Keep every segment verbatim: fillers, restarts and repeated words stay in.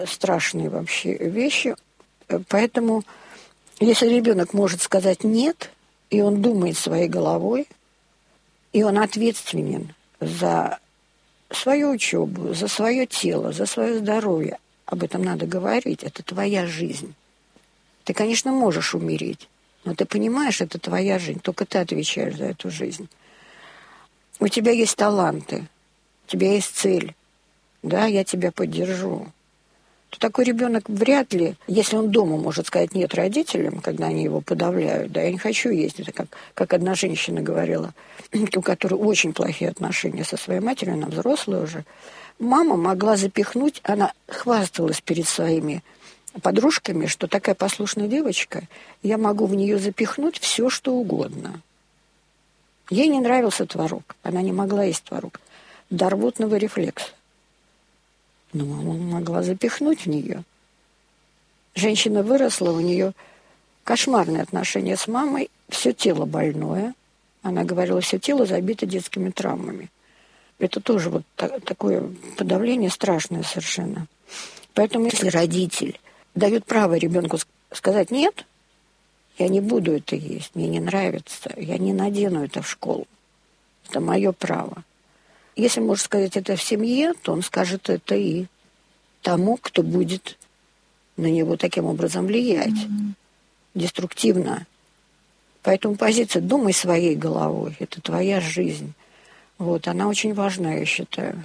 страшные вообще вещи. Поэтому, если ребенок может сказать «нет», и он думает своей головой, и он ответственен за свою учебу, за свое тело, за свое здоровье, об этом надо говорить, это твоя жизнь. Ты, конечно, можешь умереть, но ты понимаешь, это твоя жизнь, только ты отвечаешь за эту жизнь. У тебя есть таланты, у тебя есть цель, да, я тебя поддержу. То такой ребенок вряд ли, если он дома может сказать «нет» родителям, когда они его подавляют, да, я не хочу есть, это как, как одна женщина говорила, у которой очень плохие отношения со своей матерью, она взрослая уже, мама могла запихнуть, она хвасталась перед своими подружками, что такая послушная девочка, я могу в нее запихнуть все, что угодно. Ей не нравился творог, она не могла есть творог. Дар рвотного рефлекса. Но мама могла запихнуть в нее. Женщина выросла, у нее кошмарные отношения с мамой, все тело больное. Она говорила, все тело забито детскими травмами. Это тоже вот та- такое подавление страшное совершенно. Поэтому если родитель дает право ребенку сказать «нет», я не буду это есть, мне не нравится, я не надену это в школу. Это мое право. Если можно сказать это в семье, то он скажет это и тому, кто будет на него таким образом влиять. Mm-hmm. Деструктивно. Поэтому позиция «думай своей головой» — это твоя жизнь. Вот, она очень важна, я считаю.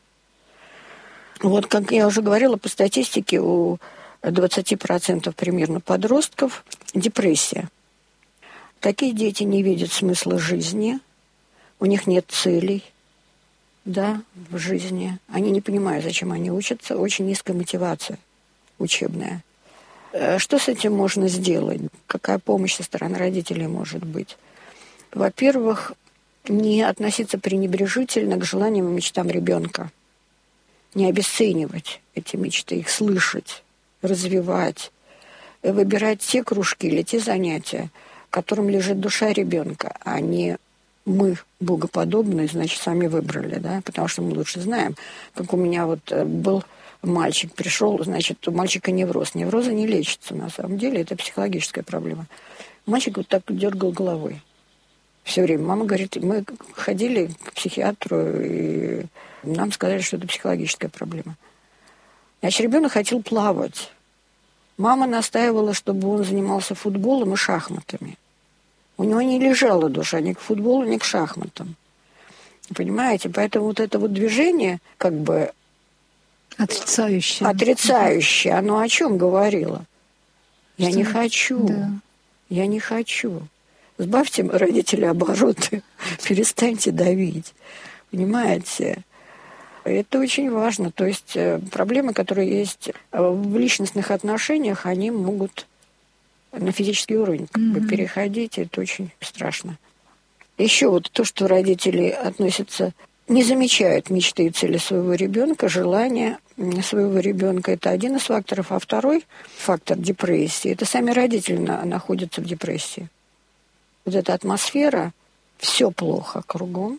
Вот, как я уже говорила, по статистике у двадцать процентов примерно подростков депрессия. Такие дети не видят смысла жизни, у них нет целей, да, в жизни. Они не понимают, зачем они учатся, очень низкая мотивация учебная. Что с этим можно сделать? Какая помощь со стороны родителей может быть? Во-первых, не относиться пренебрежительно к желаниям и мечтам ребенка. Не обесценивать эти мечты, их слышать, развивать, выбирать те кружки или те занятия, которым лежит душа ребенка, а не мы богоподобные, значит, сами выбрали, да, потому что мы лучше знаем. Как у меня вот был мальчик, пришел, значит, у мальчика невроз. Неврозы не лечатся, на самом деле, это психологическая проблема. Мальчик вот так дергал головой все время. Мама говорит, мы ходили к психиатру, и нам сказали, что это психологическая проблема. Значит, ребенок хотел плавать. Мама настаивала, чтобы он занимался футболом и шахматами. У него не лежала душа ни к футболу, ни к шахматам. Понимаете? Поэтому вот это вот движение, как бы... Отрицающее. Отрицающее. Оно о чем говорило? Я Что? не хочу. Да. Я не хочу. Сбавьте, родители, обороты. Перестаньте давить. Понимаете? Это очень важно. То есть проблемы, которые есть в личностных отношениях, они могут на физический уровень как mm-hmm. бы переходить. Это очень страшно. Еще вот то, что родители относятся, не замечают мечты и цели своего ребенка, желания своего ребенка. Это один из факторов. А второй фактор депрессии – это сами родители на, находятся в депрессии. Вот эта атмосфера, все плохо кругом,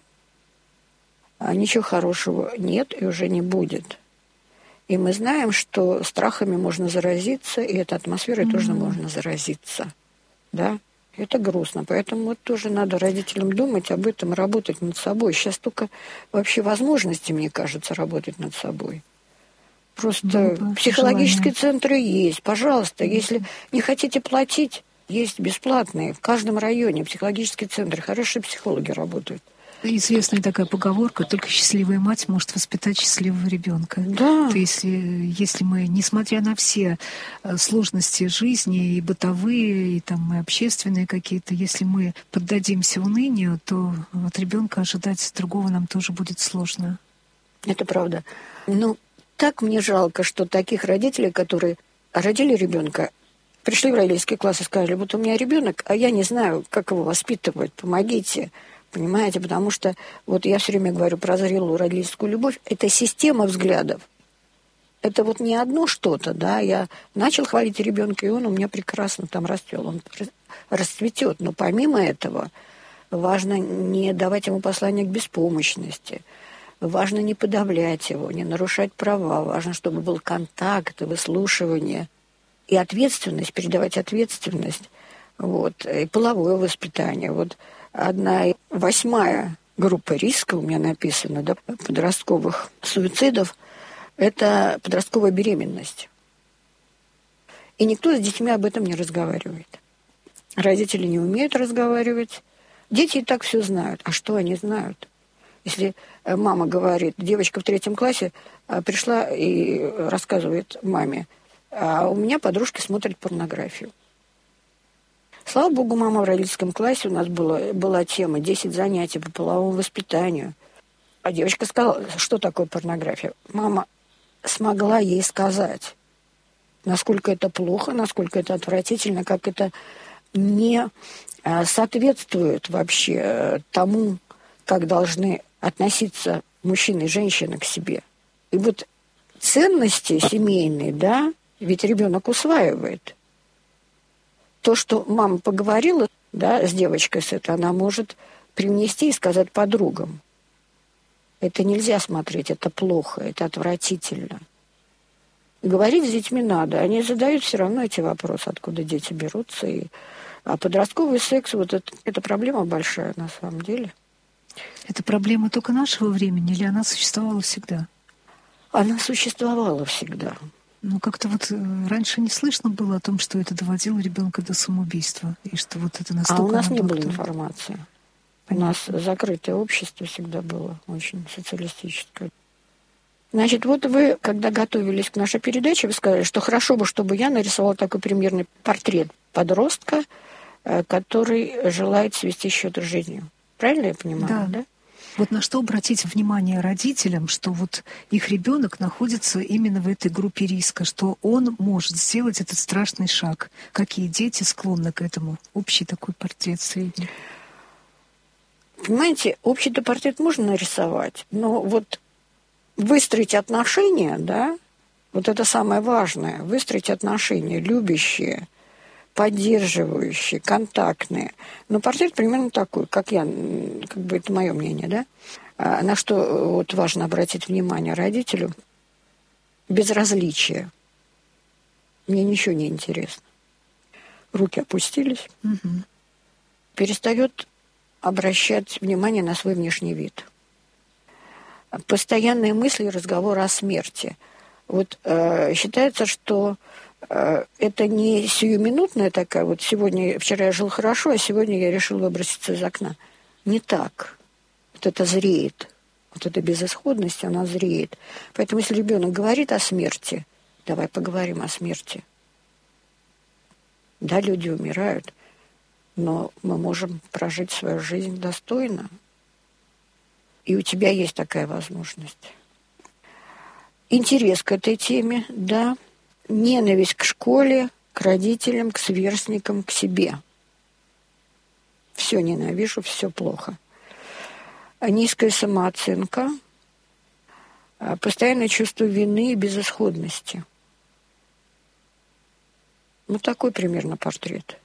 а ничего хорошего нет и уже не будет. И мы знаем, что страхами можно заразиться, и этой атмосферой mm-hmm. тоже можно заразиться. Да? Это грустно. Поэтому вот тоже надо родителям думать об этом, работать над собой. Сейчас только вообще возможности, мне кажется, работать над собой. Просто Было психологические желание. центры есть. Пожалуйста, mm-hmm. если не хотите платить, есть бесплатные. В каждом районе психологические центры. Хорошие психологи работают. Известная такая поговорка: только счастливая мать может воспитать счастливого ребенка. Да. То есть, если мы, несмотря на все сложности жизни, и бытовые, и, там, и общественные какие-то, если мы поддадимся унынию, то от ребенка ожидать другого нам тоже будет сложно. Это правда. Ну, так мне жалко, что таких родителей, которые родили ребенка, пришли в родительский класс и сказали: вот у меня ребенок, а я не знаю, как его воспитывать, помогите. Понимаете, потому что, вот я все время говорю про зрелую родительскую любовь, это система взглядов. Это вот не одно что-то, да, я начал хвалить ребенка, и он у меня прекрасно там растет, он расцветет. Но помимо этого важно не давать ему послание к беспомощности, Важно не подавлять его, не нарушать права. Важно, чтобы был контакт, выслушивание и ответственность, передавать ответственность. Вот, и половое воспитание. Вот одна восьмая группа риска у меня написана, да, подростковых суицидов, это подростковая беременность. И никто с детьми об этом не разговаривает. Родители не умеют разговаривать. Дети и так все знают. А что они знают? Если мама говорит, девочка в третьем классе пришла и рассказывает маме, а у меня подружки смотрят порнографию. Слава богу, мама в родительском классе, у нас была, была тема десять занятий по половому воспитанию. А девочка сказала, что такое порнография. Мама смогла ей сказать, насколько это плохо, насколько это отвратительно, как это не соответствует вообще тому, как должны относиться мужчины и женщины к себе. И вот ценности семейные, да, ведь ребенок усваивает. То, что мама поговорила, да, с девочкой с этой, она может привнести и сказать подругам. Это нельзя смотреть, это плохо, это отвратительно. Говорить с детьми надо. Они задают все равно эти вопросы, откуда дети берутся. И... А подростковый секс, вот это, это проблема большая на самом деле. Это проблема только нашего времени или она существовала всегда? Она существовала всегда. Ну, как-то вот раньше не слышно было о том, что это доводило ребенка до самоубийства. И что вот это настолько... А у нас не было надо... информации. Понятно. У нас закрытое общество всегда было, очень социалистическое. Значит, вот вы, когда готовились к нашей передаче, вы сказали, что хорошо бы, чтобы я нарисовала такой примерный портрет подростка, который желает свести счет с жизнью. Правильно я понимаю? Да. Да? Вот на что обратить внимание родителям, что вот их ребенок находится именно в этой группе риска, что он может сделать этот страшный шаг. Какие дети склонны к этому? Общий такой портрет средний. Понимаете, общий-то портрет можно нарисовать, но вот выстроить отношения, да, вот это самое важное, выстроить отношения любящие, поддерживающие, контактные. Но портрет примерно такой, как я, как бы это мое мнение, да. А на что вот важно обратить внимание родителю? Безразличие. Мне ничего не интересно. Руки опустились. Угу. Перестает обращать внимание на свой внешний вид. Постоянные мысли и разговоры о смерти. Вот э, считается, что э, это не сиюминутная такая, вот сегодня, вчера я жил хорошо, а сегодня я решил выброситься из окна. Не так. Вот это зреет. Вот эта безысходность, она зреет. Поэтому если ребенок говорит о смерти, давай поговорим о смерти. Да, люди умирают, но мы можем прожить свою жизнь достойно. И у тебя есть такая возможность. Интерес к этой теме, да. Ненависть к школе, к родителям, к сверстникам, к себе. Все ненавижу, все плохо. Низкая самооценка, постоянное чувство вины и безысходности. Ну, такой примерно портрет.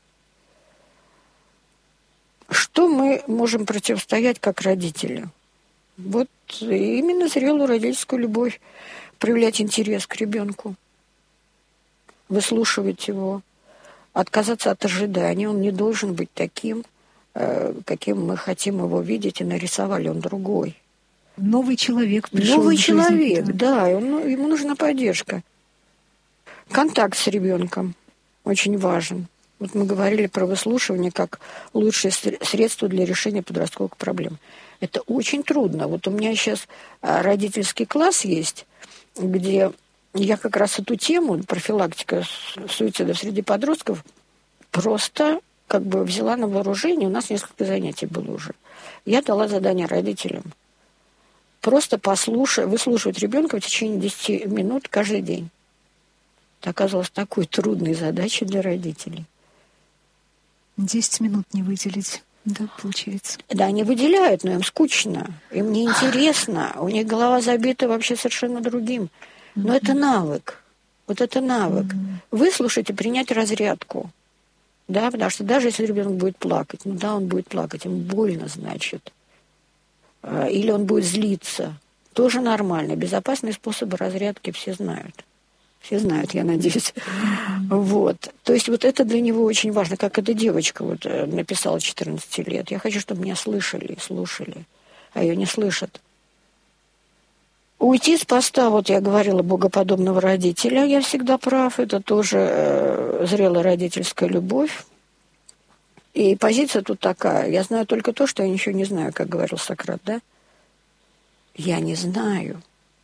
Что мы можем противостоять как родители? Вот именно зрелую родительскую любовь, проявлять интерес к ребенку, выслушивать его, отказаться от ожиданий. Он не должен быть таким, каким мы хотим его видеть, и нарисовали, он другой. Новый человек пришел Новый в жизнь, человек, да, да, он, ему нужна поддержка. Контакт с ребенком очень важен. Вот мы говорили про выслушивание как лучшее средство для решения подростковых проблем. Это очень трудно. Вот у меня сейчас родительский класс есть, где я как раз эту тему, профилактика суицидов среди подростков, просто как бы взяла на вооружение. У нас несколько занятий было уже. Я дала задание родителям. Просто послушать, выслушивать ребенка в течение десяти минут каждый день. Это оказалось такой трудной задачей для родителей. Десять минут не выделить, да, получается. Да, они выделяют, но им скучно, им неинтересно, у них голова забита вообще совершенно другим. Но mm-hmm. это навык, вот это навык. Mm-hmm. Выслушать и принять разрядку. Да, потому что даже если ребенок будет плакать, ну да, он будет плакать, ему больно, значит. или он будет злиться. Тоже нормально. Безопасные способы разрядки все знают. Все знают, я надеюсь. Вот. То есть вот это для него очень важно. Как эта девочка вот написала четырнадцати лет. Я хочу, чтобы меня слышали и слушали. А ее не слышат. Уйти с поста, вот я говорила, богоподобного родителя, я всегда прав. Это тоже э, зрелая родительская любовь. И позиция тут такая. Я знаю только то, что я ничего не знаю, как говорил Сократ, да? Я не знаю.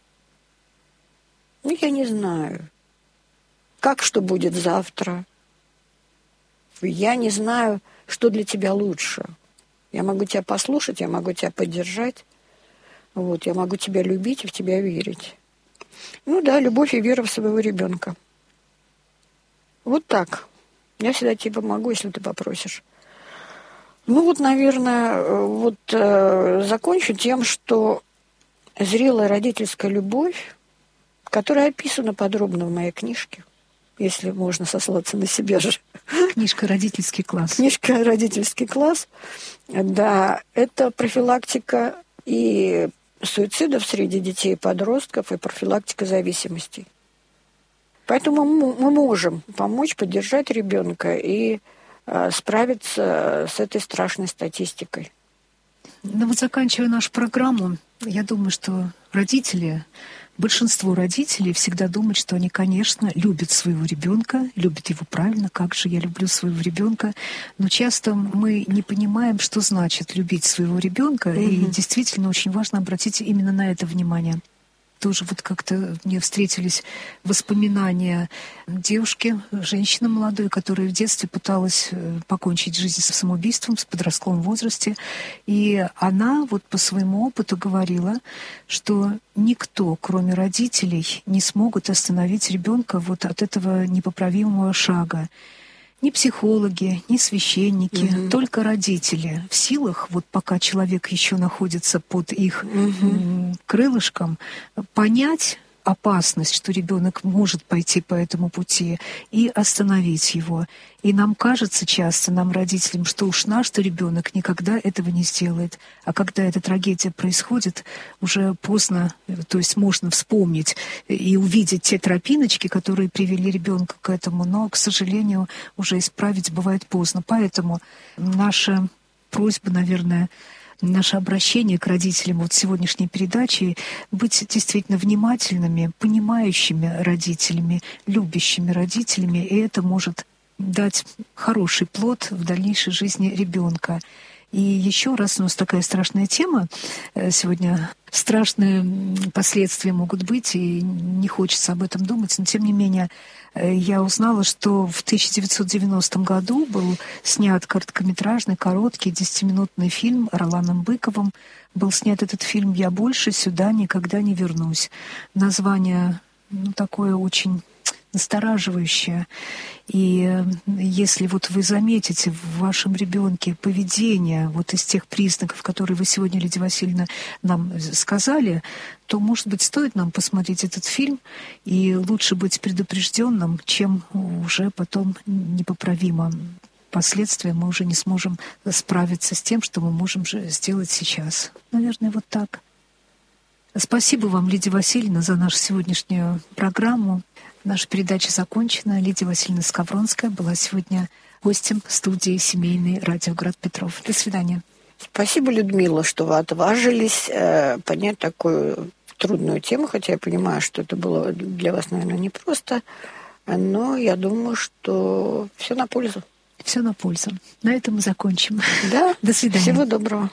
Ну, я не знаю. Как что будет завтра? Я не знаю, что для тебя лучше. Я могу тебя послушать, я могу тебя поддержать. Вот, я могу тебя любить и в тебя верить. Ну да, любовь и вера в своего ребенка. Вот так. Я всегда тебе помогу, если ты попросишь. Ну вот, наверное, вот э, закончу тем, что зрелая родительская любовь, которая описана подробно в моей книжке, если можно сослаться на себя же. Книжка «Родительский класс». Книжка «Родительский класс». Да, это профилактика и суицидов среди детей и подростков, и профилактика зависимостей. Поэтому мы можем помочь, поддержать ребенка и э, справиться с этой страшной статистикой. Ну вот, заканчивая нашу программу, я думаю, что родители, большинство родителей всегда думают, что они, конечно, любят своего ребенка, любят его правильно, как же я люблю своего ребенка, но часто мы не понимаем, что значит любить своего ребенка, mm-hmm. и действительно очень важно обратить именно на это внимание. Тоже вот как-то мне встретились воспоминания девушки, женщины молодой, которая в детстве пыталась покончить жизнь самоубийством в подростковом возрасте. И она вот по своему опыту говорила, что никто, кроме родителей, не смогут остановить ребенка вот от этого непоправимого шага. Ни психологи, ни священники, угу. только родители в силах, вот пока человек еще находится под их угу. крылышком, понять опасность, что ребенок может пойти по этому пути, и остановить его. И нам кажется часто, нам, родителям, что уж наш-то ребенок никогда этого не сделает. А когда эта трагедия происходит, уже поздно, то есть можно вспомнить и увидеть те тропиночки, которые привели ребенка к этому, но, к сожалению, уже исправить бывает поздно. Поэтому наша просьба, наверное, наше обращение к родителям вот сегодняшней передачи — быть действительно внимательными, понимающими родителями, любящими родителями, и это может дать хороший плод в дальнейшей жизни ребенка. И еще раз, у нас такая страшная тема сегодня, страшные последствия могут быть, и не хочется об этом думать, но тем не менее я узнала, что в тысяча девятьсот девяностом году был снят короткометражный, короткий, десятиминутный фильм Роланом Быковым. Был снят этот фильм «Я больше сюда никогда не вернусь». Название, ну, такое очень настораживающее. И если вот вы заметите в вашем ребенке поведение вот из тех признаков, которые вы сегодня, Лидия Васильевна, нам сказали, то, может быть, стоит нам посмотреть этот фильм, и лучше быть предупрежденным, чем уже потом непоправимо последствия мы уже не сможем справиться с тем, что мы можем же сделать сейчас. Наверное, вот так. Спасибо вам, Лидия Васильевна, за нашу сегодняшнюю программу. Наша передача закончена. Лидия Васильевна Скавронская была сегодня гостем студии «Семейный радио Град Петров». До свидания. Спасибо, Людмила, что вы отважились э, поднять такую трудную тему, хотя я понимаю, что это было для вас, наверное, непросто, но я думаю, что все на пользу. Все на пользу. На этом мы закончим. Да. До свидания. Всего доброго.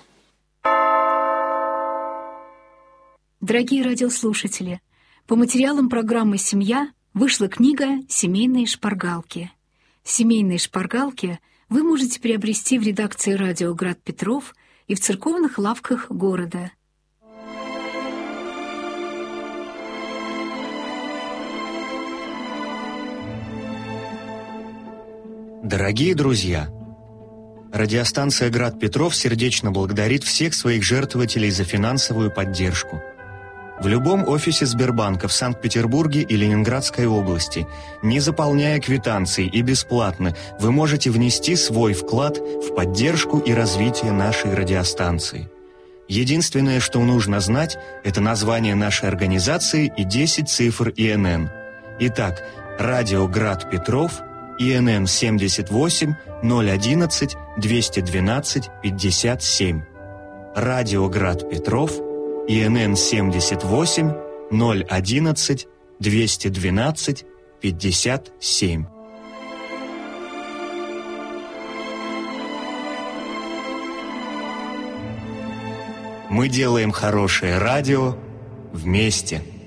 Дорогие радиослушатели, по материалам программы «Семья» вышла книга «Семейные шпаргалки». «Семейные шпаргалки» вы можете приобрести в редакции радио «Град Петров» и в церковных лавках города. Дорогие друзья, радиостанция «Град Петров» сердечно благодарит всех своих жертвователей за финансовую поддержку. В любом офисе Сбербанка в Санкт-Петербурге и Ленинградской области, не заполняя квитанции и бесплатно, вы можете внести свой вклад в поддержку и развитие нашей радиостанции. Единственное, что нужно знать, это название нашей организации и десять цифр И Н Н. Итак, Радио Град Петров, И Н Н семьдесят восемь ноль одиннадцать двести двенадцать пятьдесят семь. Радио Град Петров, И Н Н семьдесят восемь ноль одиннадцать двести двенадцать пятьдесят семь. Мы делаем хорошее радио вместе.